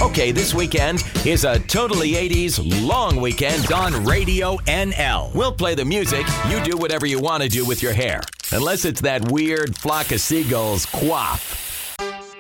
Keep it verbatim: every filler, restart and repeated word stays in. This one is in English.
Okay, this weekend is a totally eighties long weekend on Radio N L. We'll play the music, you do whatever you want to do with your hair. Unless it's that weird flock of seagulls quaff.